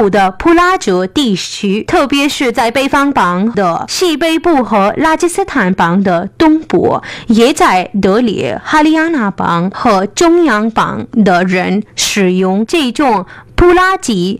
部的普拉泽地区，特别是在北方邦的西北部和拉吉斯坦邦的东部，也在德里、哈里亚纳邦和中央邦的人使用这种普拉吉